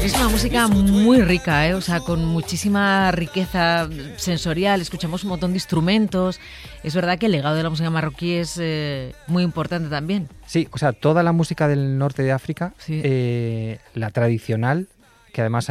Es una música muy rica, o sea, con muchísima riqueza sensorial. Escuchamos un montón de instrumentos. Es verdad que el legado de la música marroquí es muy importante también. Sí, o sea, toda la música del norte de África, Sí. la tradicional, que además